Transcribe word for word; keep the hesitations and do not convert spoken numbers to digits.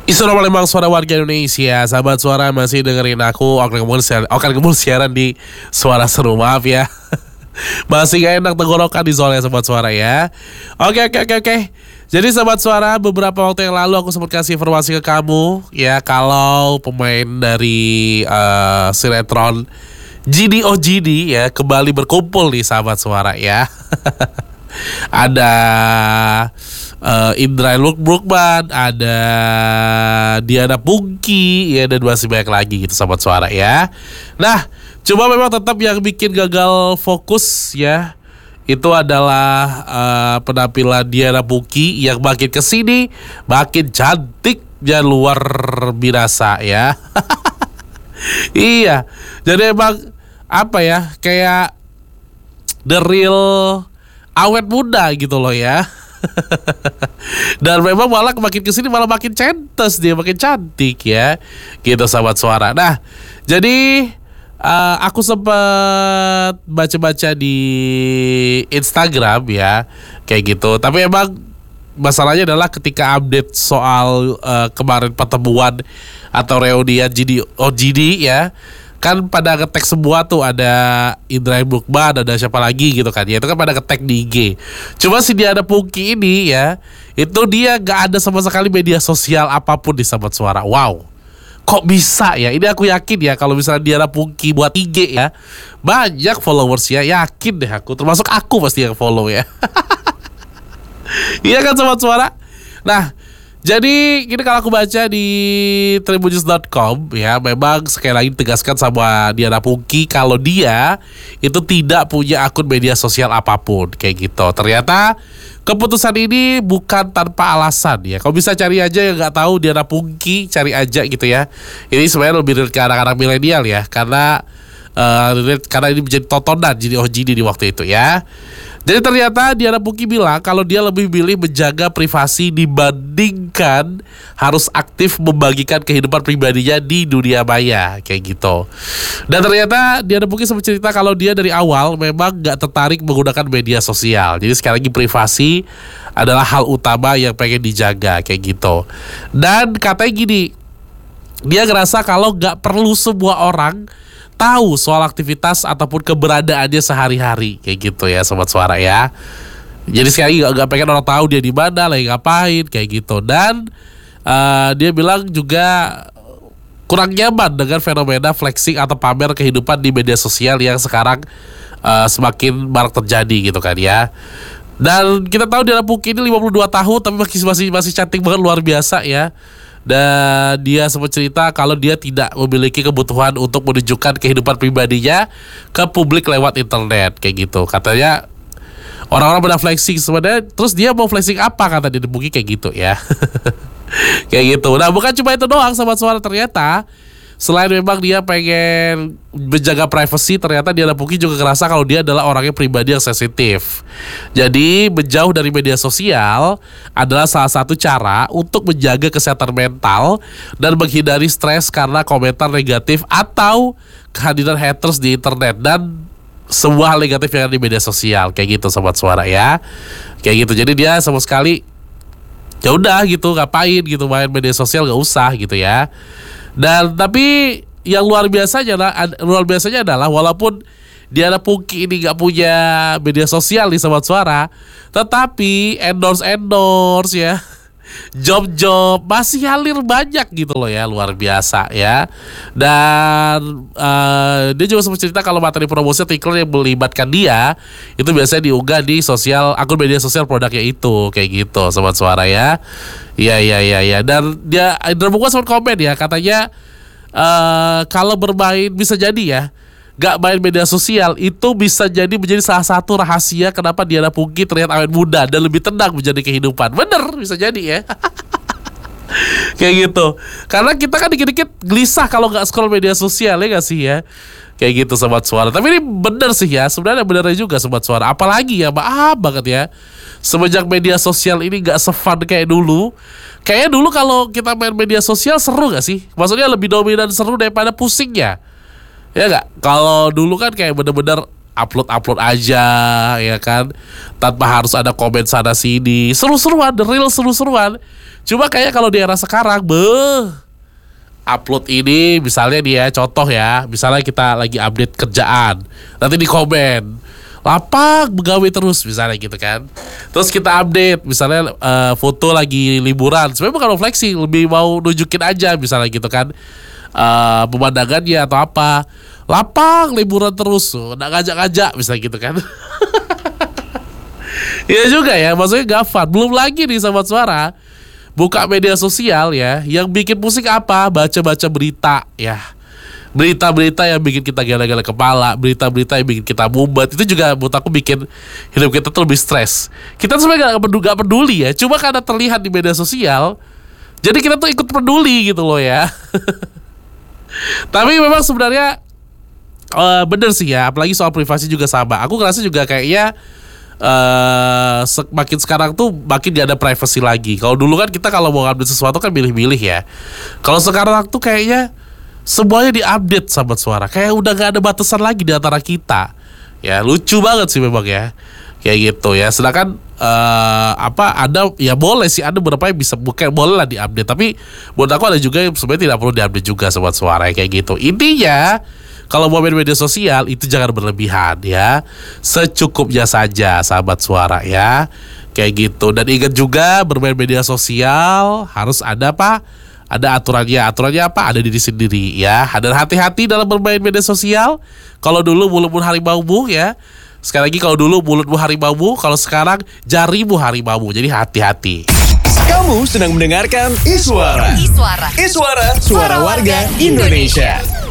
Isu Palembang, suara warga Indonesia. Sahabat suara masih dengerin aku Okan Gemul siaran, Okan Gemul siaran di Suara Seru. Maaf ya, masih gak enak tenggorokan di soalnya sahabat suara ya. Oke oke oke oke. Jadi sahabat suara, beberapa waktu yang lalu aku sempat kasih informasi ke kamu ya, kalau pemain dari uh, sinetron G D O G D ya kembali berkumpul nih sahabat suara ya. Ada uh, Indra Lukman, ada Diana Pungki ya, dan masih banyak lagi gitu sahabat suara ya. Nah, cuma memang tetap yang bikin gagal fokus ya, itu adalah uh, penampilan Diana Pungki yang makin kesini makin cantik dan luar biasa ya. Iya, jadi emang apa ya, kayak the real awet muda gitu loh ya. Dan memang malah makin kesini malah makin centes dia, makin cantik ya, gitu sahabat suara. Nah, jadi uh, aku sempat baca-baca di Instagram ya, kayak gitu. Tapi emang masalahnya adalah ketika update soal uh, kemarin pertemuan atau reunian G D O G D ya, kan pada ngetek semua tuh, ada Indra Lukman, ada siapa lagi gitu kan ya, itu kan pada ngetek di I G. Cuma si Diana Pungki ini ya, itu dia gak ada sama sekali media sosial apapun di sahabat suara. Wow, kok bisa ya? Ini aku yakin ya, kalau misalnya Diana Pungki buat I G ya, banyak followers ya, yakin deh aku, termasuk aku pasti yang follow ya. Iya kan sahabat suara? Nah, jadi ini kalau aku baca di tribunnews dot com ya, memang sekali lagi ditegaskan sama Diana Pungki kalau dia itu tidak punya akun media sosial apapun kayak gitu. Ternyata keputusan ini bukan tanpa alasan ya. Kalau bisa cari aja, yang nggak tahu Diana Pungki cari aja gitu ya. Ini sebenarnya lebih ke anak-anak milenial ya, karena uh, karena ini menjadi tontonan jadi O G D di waktu itu ya. Jadi ternyata Diana Pungki bilang kalau dia lebih milih menjaga privasi dibandingkan harus aktif membagikan kehidupan pribadinya di dunia maya kayak gitu. Dan ternyata Diana Pungki sempat cerita kalau dia dari awal memang gak tertarik menggunakan media sosial. Jadi sekali lagi privasi adalah hal utama yang pengen dijaga kayak gitu. Dan katanya gini, dia ngerasa kalau gak perlu semua orang tahu soal aktivitas ataupun keberadaannya sehari-hari kayak gitu ya sobat suara ya. Jadi sekali lagi gak pengen orang tahu dia di mana, lagi ngapain kayak gitu. Dan uh, dia bilang juga kurang nyaman dengan fenomena flexing atau pamer kehidupan di media sosial yang sekarang uh, semakin marak terjadi gitu kan ya. Dan kita tahu Diana Pungki ini lima puluh dua tahun tapi masih masih masih cantik banget, luar biasa ya. Dan dia sempat cerita kalau dia tidak memiliki kebutuhan untuk menunjukkan kehidupan pribadinya ke publik lewat internet kayak gitu. Katanya orang-orang pada flexing sebenarnya, terus dia mau flexing apa, kata Diana Pungki kayak gitu ya. Kayak gitu. Nah, bukan cuma itu doang sahabat suara, ternyata selain memang dia pengen menjaga privasi, ternyata Diana Pungki juga ngerasa kalau dia adalah orangnya pribadi yang sensitif. Jadi menjauh dari media sosial adalah salah satu cara untuk menjaga kesehatan mental dan menghindari stres karena komentar negatif atau kehadiran haters di internet dan semua hal negatif yang ada di media sosial kayak gitu sobat suara ya. Kayak gitu. Jadi dia sama sekali ya udah gitu, ngapain gitu main media sosial, gak usah gitu ya. Dan tapi yang luar biasanya adalah, luar biasanya adalah walaupun Diana Pungki ini gak punya media sosial di sobat suara, tetapi endorse-endorse ya, job-job masih halir banyak gitu loh ya, luar biasa ya. Dan uh, dia juga sempat cerita kalau materi promosi artikel yang melibatkan dia itu biasanya diunggah di sosial, akun media sosial produknya itu kayak gitu sobat suara ya. Iya iya iya ya. Dan dia Indra Lukman sempat komen ya, katanya uh, kalau bermain bisa jadi ya, gak main media sosial itu bisa jadi menjadi salah satu rahasia kenapa Diana Pungki terlihat awet muda dan lebih tenang menjadi kehidupan. Bener, bisa jadi ya. Kayak gitu. Karena kita kan dikit-dikit gelisah kalau gak scroll media sosial ya gak sih ya. Kayak gitu sobat suara. Tapi ini bener sih ya, sebenarnya benernya juga sobat suara. Apalagi ya, maaf banget ya, semenjak media sosial ini gak se-fun kayak dulu. Kayaknya dulu kalau kita main media sosial seru gak sih? Maksudnya lebih dominan seru daripada pusingnya. Ya gak? Kalau dulu kan kayak bener-bener upload-upload aja ya kan, tanpa harus ada komen sana sini. Seru-seruan, the real seru-seruan. Cuma kayak kalau di era sekarang, beuh, upload ini misalnya dia contoh ya, misalnya kita lagi update kerjaan, nanti di komen lapak begawe terus misalnya gitu kan. Terus kita update misalnya uh, foto lagi liburan, sebenarnya bukan mau flexing, lebih mau nunjukin aja misalnya gitu kan, uh, pemandangannya atau apa. Lapang liburan terus, nggak ngajak-ngajak misalnya gitu kan. Ya juga ya, maksudnya gak fun. Belum lagi nih Sobat Suara, buka media sosial ya, yang bikin pusing apa? Baca-baca berita ya, berita-berita yang bikin kita gala-gala kepala, berita-berita yang bikin kita mumet. Itu juga buat aku bikin hidup kita tuh lebih stres. Kita sebenarnya gak peduli, gak peduli ya, cuma karena terlihat di media sosial, jadi kita tuh ikut peduli gitu loh ya. Tapi memang sebenarnya uh, bener sih ya, apalagi soal privasi juga sama. Aku ngerasa juga kayaknya uh, semakin sekarang tuh makin gak ada privasi lagi. Kalau dulu kan kita kalau mau ngambil sesuatu kan milih-milih ya. Kalau sekarang tuh kayaknya semuanya diupdate Sahabat Suara. Kayak udah gak ada batasan lagi di antara kita. Ya lucu banget sih memang ya, kayak gitu ya. Sedangkan uh, apa ada ya boleh sih, ada beberapa yang bisa bukan boleh lah diupdate. Tapi buat aku ada juga yang sebenarnya tidak perlu diupdate juga Sahabat Suara kayak gitu. Intinya kalau mau main media sosial itu jangan berlebihan ya, secukupnya saja Sahabat Suara ya, kayak gitu. Dan ingat juga bermain media sosial harus ada apa? Ada aturannya. Aturannya apa? Ada diri sendiri ya. Dan hati-hati dalam bermain media sosial. Kalau dulu mulutmu harimaumu ya, sekali lagi kalau dulu mulutmu harimaumu, kalau sekarang jarimu harimaumu. Jadi hati-hati. Kamu sedang mendengarkan Iswara. Iswara. Iswara, suara warga Indonesia.